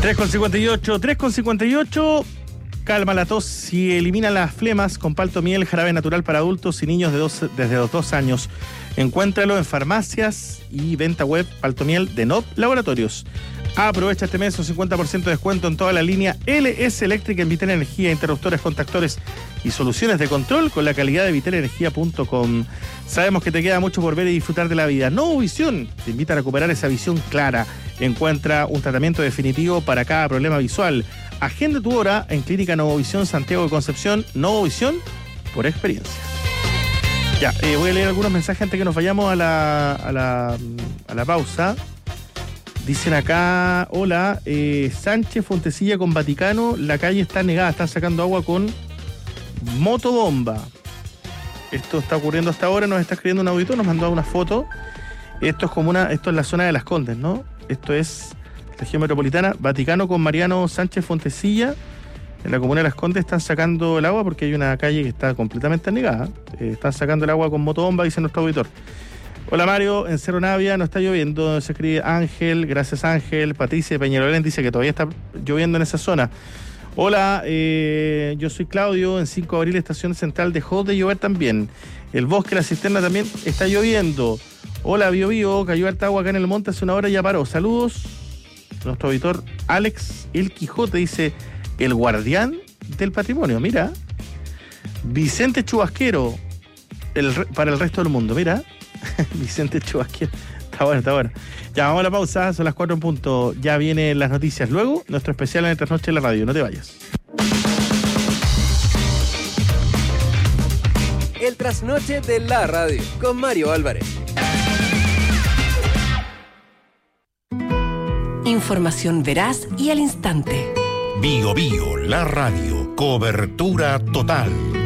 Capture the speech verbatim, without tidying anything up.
tres con cincuenta y ocho, tres con cincuenta y ocho. Calma la tos y elimina las flemas con Paltomiel, jarabe natural para adultos y niños de dos, desde los dos años. Encuéntralo en farmacias y venta web Paltomiel de Nop Laboratorios. Aprovecha este mes un cincuenta por ciento de descuento en toda la línea L S Electric en Vitel Energía, interruptores, contactores y soluciones de control con la calidad de vitel energía punto com. Sabemos que te queda mucho por ver y disfrutar de la vida. Novovisión te invita a recuperar esa visión clara. Encuentra un tratamiento definitivo para cada problema visual. Agenda tu hora en Clínica Novovisión Santiago de Concepción. Novovisión por experiencia. Ya, eh, voy a leer algunos mensajes antes que nos vayamos a la, a la, a la pausa. Dicen acá, hola, eh, Sánchez, Fontecilla con Vaticano, la calle está negada, están sacando agua con motobomba. Esto está ocurriendo hasta ahora, nos está escribiendo un auditor, nos mandó una foto. Esto es como una, esto es la zona de Las Condes, ¿no? Esto es región metropolitana, Vaticano con Mariano Sánchez Fontecilla. En la comuna de Las Condes están sacando el agua porque hay una calle que está completamente anegada. Eh, están sacando el agua con motobomba, dice nuestro auditor. Hola Mario, en Cerro Navia no está lloviendo, se escribe Ángel, gracias Ángel. Patricia de Peñalolén dice que todavía está lloviendo en esa zona. Hola, eh, yo soy Claudio, en cinco de abril estación central dejó de llover también. El bosque, la cisterna también está lloviendo. Hola Bio Bio, cayó harta agua acá en el monte hace una hora y ya paró. Saludos. Nuestro auditor Alex El Quijote dice, el guardián del patrimonio, mira. Vicente Chubasquero, el, para el resto del mundo, mira. Vicente Chubasquero. Está bueno, está bueno. Ya, vamos a la pausa, son las cuatro en punto. Ya vienen las noticias. Luego, nuestro especial en el Trasnoche de la Radio. No te vayas. El Trasnoche de la Radio, con Mario Álvarez. Información veraz y al instante. Bio Bio, la radio. Cobertura total.